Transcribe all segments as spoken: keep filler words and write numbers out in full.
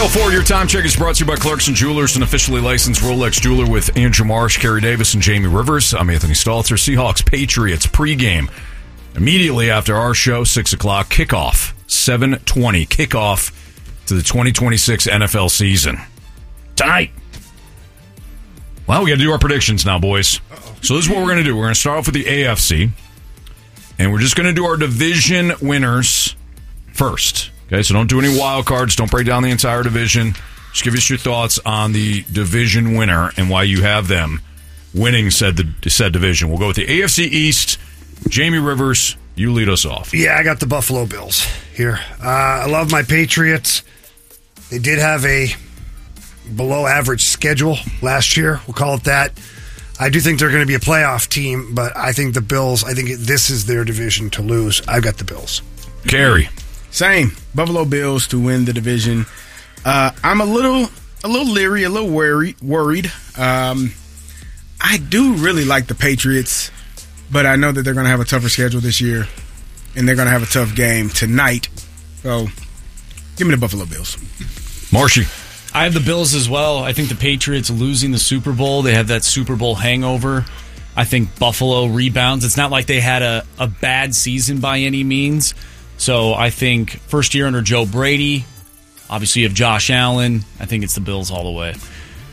For your time check is brought to you by Clarkson Jewelers, an officially licensed Rolex jeweler with Andrew Marsh, Kerry Davis, and Jamie Rivers. I'm Anthony Stalter. Seahawks Patriots pregame immediately after our show, six o'clock kickoff, seven twenty kickoff to the twenty twenty-six N F L season tonight. Well, we got to do our predictions now, boys. Uh-oh. So this is what we're going to do. We're going to start off with the A F C, and we're just going to do our division winners first. Okay, so don't do any wild cards. Don't break down the entire division. Just give us your thoughts on the division winner and why you have them winning said the said division. We'll go with the A F C East. Jamie Rivers, you lead us off. Yeah, I got the Buffalo Bills here. Uh, I love my Patriots. They did have a below-average schedule last year. We'll call it that. I do think they're going to be a playoff team, but I think the Bills, I think this is their division to lose. I've got the Bills. Gary. Same. Buffalo Bills to win the division. Uh, I'm a little a little leery, a little worried. worried. Um, I do really like the Patriots, but I know that they're going to have a tougher schedule this year, and they're going to have a tough game tonight. So, give me the Buffalo Bills. Marshy. I have the Bills as well. I think the Patriots losing the Super Bowl, they have that Super Bowl hangover. I think Buffalo rebounds. It's not like they had a, a bad season by any means. So I think first year under Joe Brady, obviously you have Josh Allen. I think it's the Bills all the way.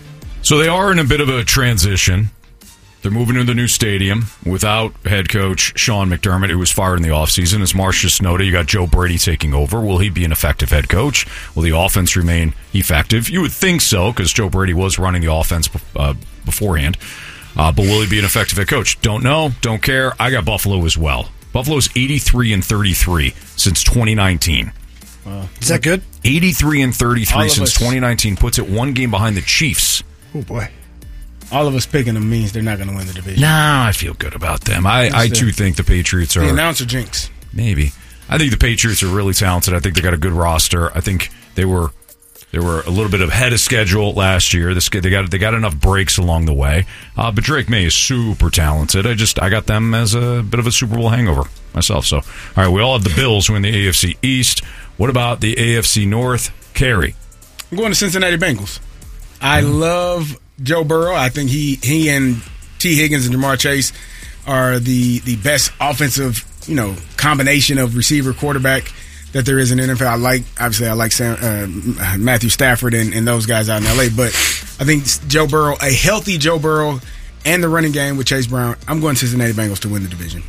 So they are in a bit of a transition. They're moving to the new stadium without head coach Sean McDermott, who was fired in the offseason. As Marsh just noted, you got Joe Brady taking over. Will he be an effective head coach? Will the offense remain effective? You would think so, because Joe Brady was running the offense uh, beforehand. Uh, but will he be an effective head coach? Don't know. Don't care. I got Buffalo as well. Buffalo's eighty-three and thirty-three since twenty nineteen. Wow. Is that good? eighty-three and thirty-three since us. twenty nineteen puts it one game behind the Chiefs. Oh, boy. All of us picking them means they're not going to win the division. Nah, I feel good about them. I, I too think the Patriots are... The announcer jinx. Maybe. I think the Patriots are really talented. I think they got a good roster. I think they were they were a little bit ahead of schedule last year. This They got they got enough breaks along the way. Uh, but Drake May is super talented. I just I got them as a bit of a Super Bowl hangover myself. So, all right, we all have the Bills who win the A F C East. What about the A F C North? Carrie. I'm going to Cincinnati Bengals. I mm. love Joe Burrow. I think he he and T. Higgins and Jamar Chase are the the best offensive, you know, combination of receiver quarterback that there is in the N F L. I like, obviously, I like Sam, uh, Matthew Stafford and, and those guys out in L A, but I think Joe Burrow, a healthy Joe Burrow, and the running game with Chase Brown, I'm going to Cincinnati Bengals to win the division.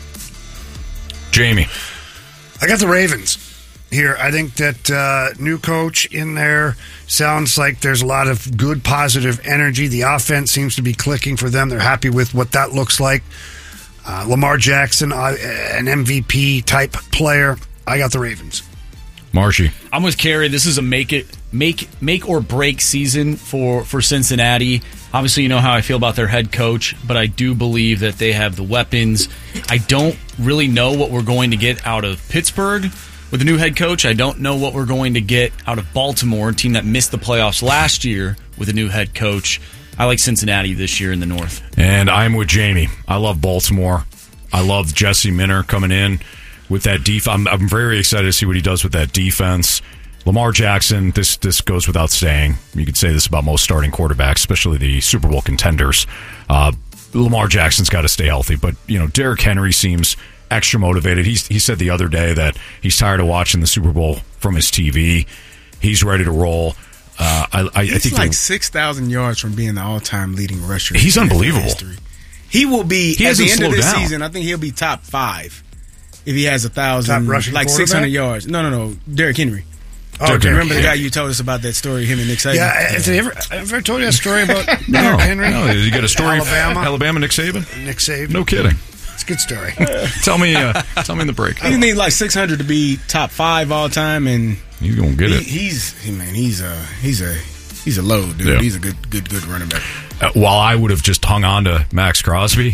Jamie. I got the Ravens here. I think that uh, new coach in there sounds like there's a lot of good, positive energy. The offense seems to be clicking for them. They're happy with what that looks like. Uh, Lamar Jackson, uh, an M V P-type player. I got the Ravens. Marshy. I'm with Kerry. This is a make it make make or break season for, for Cincinnati. Obviously, you know how I feel about their head coach, but I do believe that they have the weapons. I don't really know what we're going to get out of Pittsburgh with a new head coach. I don't know what we're going to get out of Baltimore, a team that missed the playoffs last year with a new head coach. I like Cincinnati this year in the North. And I'm with Jamie. I love Baltimore. I love Jesse Minter coming in with that defense. I'm, I'm very excited to see what he does with that defense. Lamar Jackson, this this goes without saying. You could say this about most starting quarterbacks, especially the Super Bowl contenders. Uh, Lamar Jackson's got to stay healthy, but you know, Derrick Henry seems extra motivated. He's, he said the other day that he's tired of watching the Super Bowl from his T V. He's ready to roll. Uh, I, I, he's I think like six thousand yards from being the all-time leading rusher. He's unbelievable. He will be, he at the end of this down. season, I think he'll be top five if he has a thousand, like six hundred yards. No, no, no. Derrick Henry. Oh, Derrick, Derrick, remember the yeah. guy you told us about that story, him and Nick Saban? Yeah, have I ever, have I ever told you a story about no, Derrick Henry? No, you got a story Alabama? Alabama, Nick Saban? Nick Saban. No kidding. It's a good story. tell me uh, tell me in the break. He need like six hundred to be top five all time, and he's going to get he, it. He's, he, man, he's a, he's a, he's a load, dude. Yeah. He's a good, good, good running back. Uh, while I would have just hung on to Max Crosby,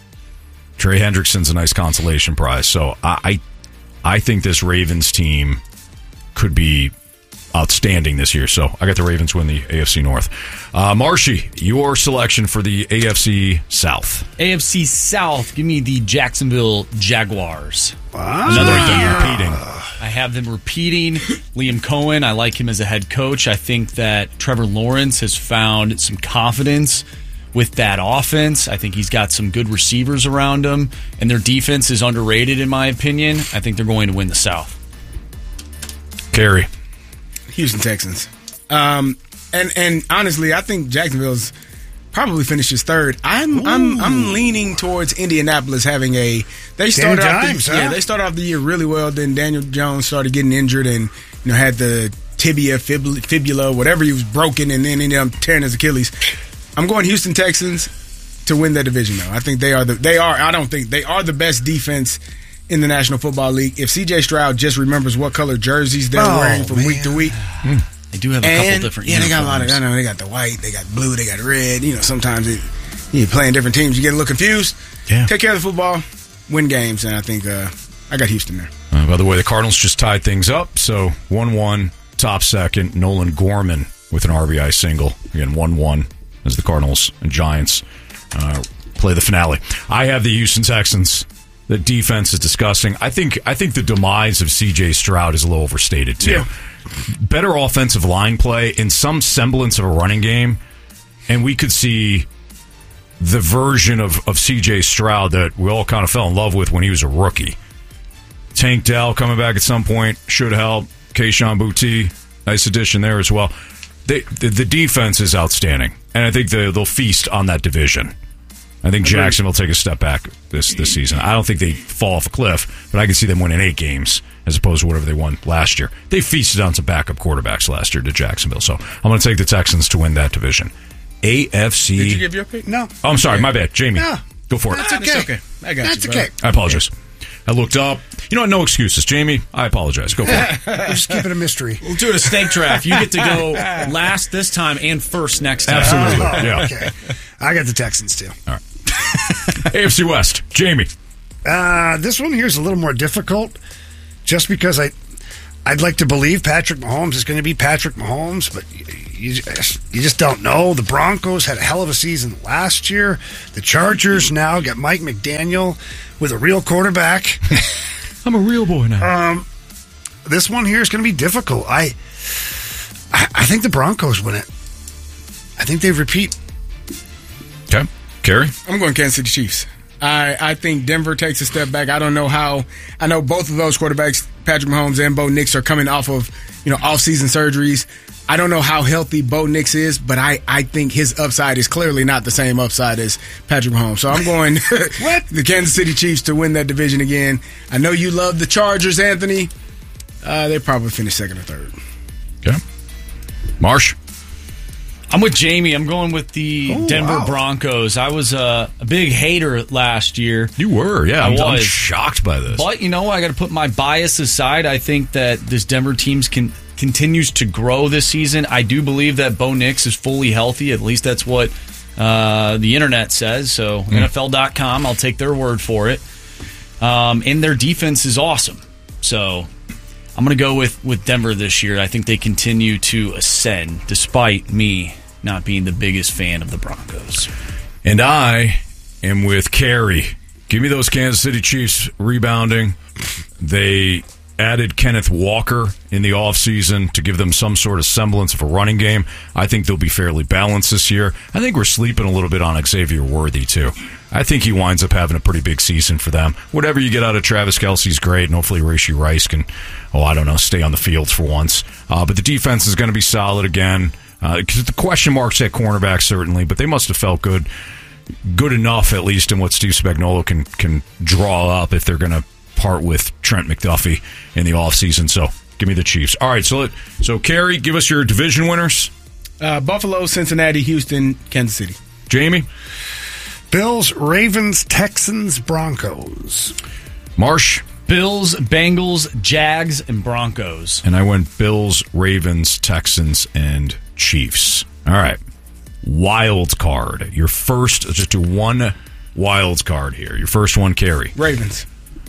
Trey Hendrickson's a nice consolation prize. So I, I, I think this Ravens team could be outstanding this year. So I got the Ravens win the A F C North. Uh, Marshy, your selection for the A F C South. A F C South, give me the Jacksonville Jaguars. Wow. Another Like year. repeating. I have them repeating Liam Cohen. I like him as a head coach. I think that Trevor Lawrence has found some confidence with that offense. I think he's got some good receivers around him, and their defense is underrated, in my opinion. I think they're going to win the South. Carey. Houston Texans. Um, and and honestly, I think Jacksonville's probably finishes third. I'm I'm I'm leaning towards Indianapolis having a. They started off Dimes, the, huh? yeah they started off the year really well. Then Daniel Jones started getting injured and you know had the tibia, fibula, fibula whatever he was broken, and then ended up tearing his Achilles. I'm going Houston Texans to win that division, though. I think they are the they are. I don't think they are the best defense in the National Football League. If C J Stroud just remembers what color jerseys they're Oh, wearing from man. week to week. They do have a And, couple different yeah, they got a lot of. I uniforms. know they got the white, they got blue, they got red. You know, sometimes it, you're playing different teams, you get a little confused. Yeah. Take care of the football, win games, and I think uh, I got Houston there. Uh, by the way, the Cardinals just tied things up, so one one, top second, Nolan Gorman with an R B I single. Again, one one as the Cardinals and Giants uh, play the finale. I have the Houston Texans. The defense is disgusting. I think I think the demise of C J Stroud is a little overstated, too. Yeah. Better offensive line play in some semblance of a running game, and we could see the version of, of C J Stroud that we all kind of fell in love with when he was a rookie. Tank Dell coming back at some point should help. Kayshon Boutte, nice addition there as well. They, the, the defense is outstanding, and I think they, they'll feast on that division. I think Jackson will take a step back this this season. I don't think they fall off a cliff, but I can see them winning eight games as opposed to whatever they won last year. They feasted on some backup quarterbacks last year to Jacksonville, so I'm going to take the Texans to win that division. A F C. Did you give your pick? No. Oh, I'm sorry, my bad. Jamie, No. go for it. That's okay. It's okay. I got That's you, bro. okay. I apologize. I looked up. You know what? No excuses. Jamie, I apologize. Go for it. We'll just keep it a mystery. We'll do it a snake draft. You get to go last this time and first next time. Absolutely. Oh, Yeah. okay. I got the Texans, too. A F C West. Jamie. Uh, this one here is a little more difficult just because I, I'd like to believe Patrick Mahomes is going to be Patrick Mahomes, but you, you, just, you just don't know. The Broncos had a hell of a season last year. The Chargers now got Mike McDaniel with a real quarterback. I'm a real boy now. Um, this one here is going to be difficult. I, I, I think the Broncos win it. I think they repeat. Okay. Carey? I'm going Kansas City Chiefs. I, I think Denver takes a step back. I don't know how. I know both of those quarterbacks, Patrick Mahomes and Bo Nix, are coming off of you know off-season surgeries. I don't know how healthy Bo Nix is, but I, I think his upside is clearly not the same upside as Patrick Mahomes. So I'm going What? the Kansas City Chiefs to win that division again. I know you love the Chargers, Anthony. Uh, they probably finish second or third. Okay. Marsh? I'm with Jamie. I'm going with the Oh, Denver wow. Broncos. I was uh, a big hater last year. You were, yeah. I I'm, I'm was. shocked by this. But, you know, I got to put my bias aside. I think that this Denver team can, continues to grow this season. I do believe that Bo Nix is fully healthy. At least that's what uh, the internet says. So, Mm. N F L dot com, I'll take their word for it. Um, and their defense is awesome. So, I'm going to go with, with Denver this year. I think they continue to ascend, despite me not being the biggest fan of the Broncos. And I am with Carey. Give me those Kansas City Chiefs rebounding. They added Kenneth Walker in the offseason to give them some sort of semblance of a running game. I think they'll be fairly balanced this year. I think we're sleeping a little bit on Xavier Worthy, too. I think he winds up having a pretty big season for them. Whatever you get out of Travis Kelce's great, and hopefully Rashee Rice can, oh, I don't know, stay on the field for once. Uh, but the defense is going to be solid again. Because uh, the question marks at cornerback, certainly, but they must have felt good good enough, at least, in what Steve Spagnuolo can, can draw up if they're going to part with Trent McDuffie in the offseason. So give me the Chiefs. All right, so, let, so Carey, give us your division winners. Uh, Buffalo, Cincinnati, Houston, Kansas City. Jamie? Bills, Ravens, Texans, Broncos. Marsh? Bills, Bengals, Jags, and Broncos. And I went Bills, Ravens, Texans, and Chiefs. All right. Wild card. Your first, just do one wild card here. Your first one, Carey. Ravens.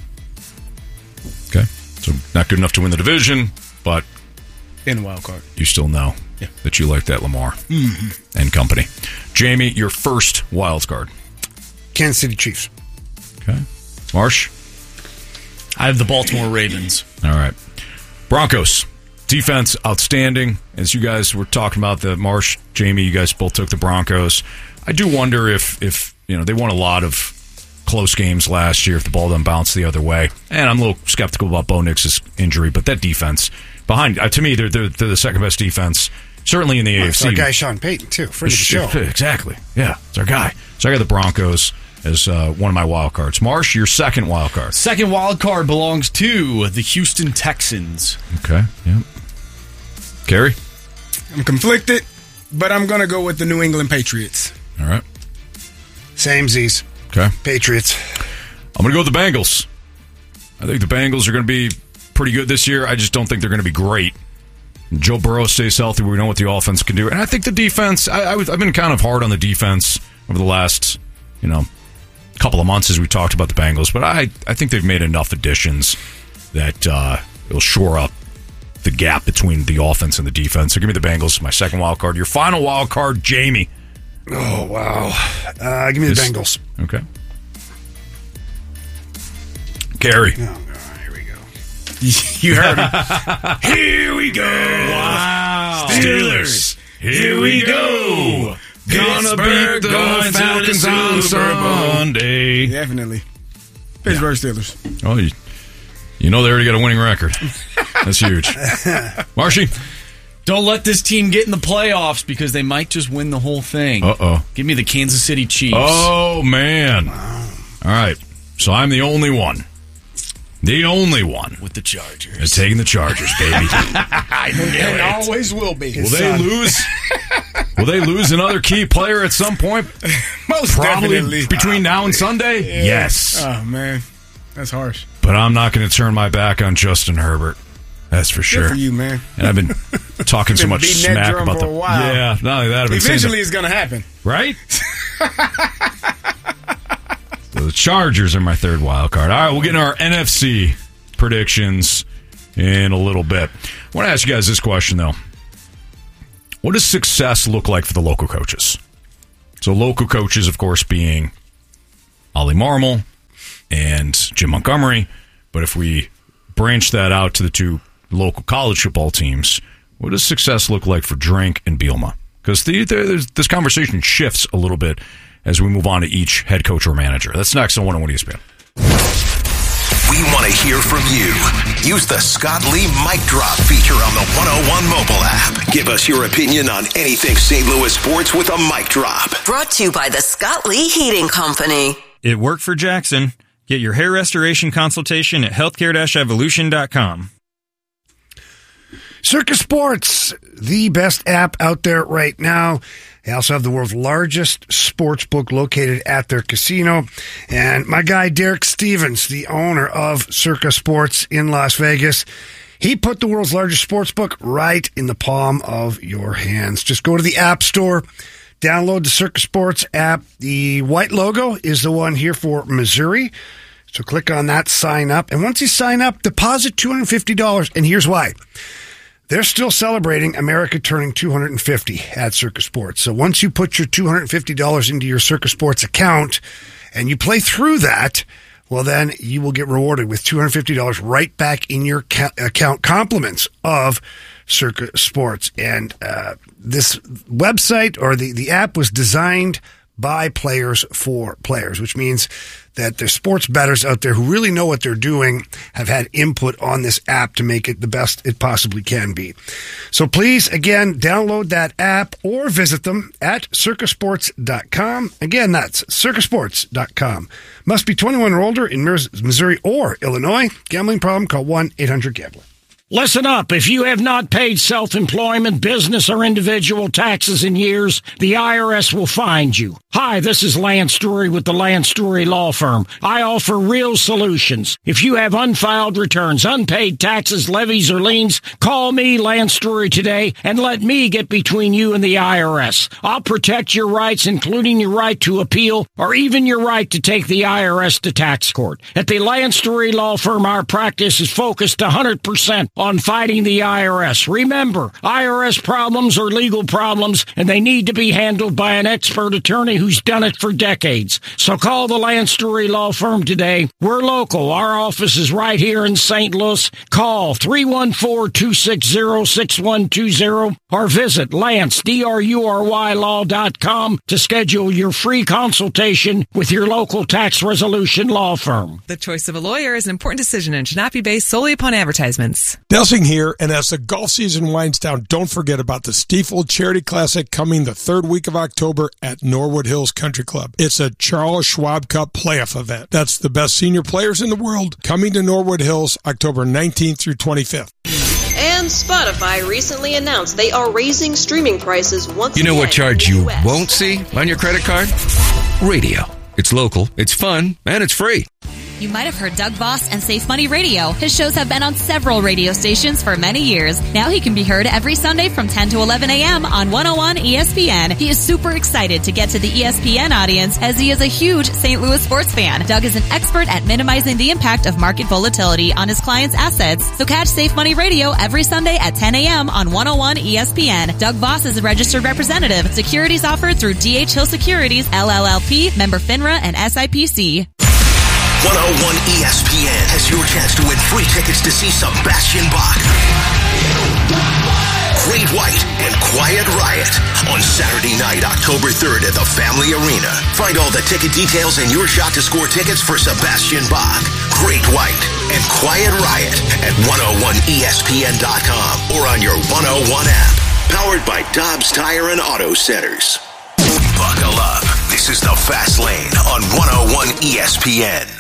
Okay. So not good enough to win the division, but In the wild card. you still know Yeah. that you like that Lamar Mm-hmm. and company. Jamie, your first wild card. Kansas City Chiefs. Okay. Marsh? I have the Baltimore Ravens. All right. Broncos. Defense, outstanding. As you guys were talking about the Marsh, Jamie, you guys both took the Broncos. I do wonder if, if you know, they won a lot of close games last year if the ball doesn't bounce the other way. And I'm a little skeptical about Bo Nix's injury, but that defense behind, uh, to me, they're, they're, they're the second best defense, certainly in the well, A F C. It's our guy Sean Payton, too. Friend of the show. Exactly. Yeah, it's our guy. So I got the Broncos as uh, one of my wild cards. Marsh, your second wild card. Second wild card belongs to the Houston Texans. Okay, yeah. Gary? I'm conflicted, but I'm going to go with the New England Patriots. All right. Same Z's. Okay. Patriots. I'm going to go with the Bengals. I think the Bengals are going to be pretty good this year. I just don't think they're going to be great. Joe Burrow stays healthy. We know what the offense can do. And I think the defense, I, I was, I've been kind of hard on the defense over the last, you know, couple of months as we talked about the Bengals. But I, I think they've made enough additions that uh, it'll shore up the gap between the offense and the defense. So give me the Bengals, my second wild card. Your final wild card, Jamie. Oh, wow. Uh, give me the This- Bengals. Okay. Gary. Oh, God, here we go. You heard him. Here we go. Wow. Steelers. Here we go. Gonna beat the Falcons on Sunday. Definitely. Pittsburgh Steelers. Oh, you, you know they already got a winning record. That's huge. Marshy. Don't let this team get in the playoffs because they might just win the whole thing. Uh-oh. Give me the Kansas City Chiefs. Oh, man. All right. So I'm the only one. The only one. With the Chargers. They're taking the Chargers, baby. I know it. always will be. Will they lose? Will they lose another key player at some point? Most Probably definitely. between now and Sunday? Yeah. Yes. Oh, man. That's harsh. But I'm not going to turn my back on Justin Herbert. That's for sure. Good for you, man. And I've been talking so Been much beating that smack drum about for the. a while. Yeah, not only that, I've been saying Eventually, the- it's going to happen. right? So the Chargers are my third wild card. All right, we'll get into our N F C predictions in a little bit. I want to ask you guys this question, though. What does success look like for the local coaches? So local coaches, of course, being Ollie Marmol and Jim Montgomery. But if we branch that out to the two local college football teams, what does success look like for Drink and Bielema? Because the, the, this conversation shifts a little bit as we move on to each head coach or manager. That's next on one oh one E S P N. We want to hear from you. Use the Scott Lee Mic Drop feature on the one oh one mobile app. Give us your opinion on anything Saint Louis sports with a mic drop. Brought to you by the Scott Lee Heating Company. It worked for Jackson. Get your hair restoration consultation at healthcare dash evolution dot com. Circus Sports, the best app out there right now. They also have the world's largest sports book located at their casino. And my guy, Derek Stevens, the owner of Circus Sports in Las Vegas, he put the world's largest sports book right in the palm of your hands. Just go to the App Store, download the Circus Sports app. The white logo is the one here for Missouri. So click on that, sign up. And once you sign up, deposit two hundred fifty dollars. And here's why. They're still celebrating America turning two hundred fifty at Circus Sports. So once you put your two hundred fifty dollars into your Circus Sports account and you play through that, well, then you will get rewarded with two hundred fifty dollars right back in your ca- account, compliments of Circus Sports. And uh, this website or the, the app was designed by players for players, which means that the sports bettors out there who really know what they're doing have had input on this app to make it the best it possibly can be. So please, again, download that app or visit them at circus sports dot com. Again, that's circus sports dot com. Must be twenty-one or older in Missouri or Illinois. Gambling problem? Call one eight hundred gambler. Listen up. If you have not paid self-employment, business, or individual taxes in years, the I R S will find you. Hi, this is Lance Story with the Lance Story Law Firm. I offer real solutions. If you have unfiled returns, unpaid taxes, levies, or liens, call me, Lance Story, today and let me get between you and the I R S. I'll protect your rights, including your right to appeal or even your right to take the I R S to tax court. At the Lance Story Law Firm, our practice is focused one hundred percent on on fighting the I R S. Remember, I R S problems are legal problems, and they need to be handled by an expert attorney who's done it for decades. So call the Lance Stewart Law Firm today. We're local. Our office is right here in Saint Louis. Call three one four, two six zero, six one two zero or visit Lance, D R U R Y law dot com to schedule your free consultation with your local tax resolution law firm. The choice of a lawyer is an important decision and should not be based solely upon advertisements. Delsing here, and as the golf season winds down, don't forget about the Stiefel Charity Classic coming the third week of October at Norwood Hills Country Club. It's a Charles Schwab Cup playoff event. That's the best senior players in the world coming to Norwood Hills October nineteenth through twenty-fifth. And Spotify recently announced they are raising streaming prices once again. You know what charge you U S won't see on your credit card? Radio. It's local, it's fun, and it's free. You might have heard Doug Voss and Safe Money Radio. His shows have been on several radio stations for many years. Now he can be heard every Sunday from ten to eleven a.m. on one oh one E S P N. He is super excited to get to the E S P N audience as he is a huge Saint Louis sports fan. Doug is an expert at minimizing the impact of market volatility on his clients' assets. So catch Safe Money Radio every Sunday at ten a.m. on one oh one E S P N. Doug Voss is a registered representative. Securities offered through D H Hill Securities, L L L P, member FINRA and S I P C. one oh one E S P N has your chance to win free tickets to see Sebastian Bach, Great White, and Quiet Riot on Saturday night, October third at the Family Arena. Find all the ticket details and your shot to score tickets for Sebastian Bach, Great White, and Quiet Riot at one oh one E S P N dot com or on your one oh one app. Powered by Dobbs Tire and Auto Centers. Buckle up. This is the Fast Lane on one oh one E S P N.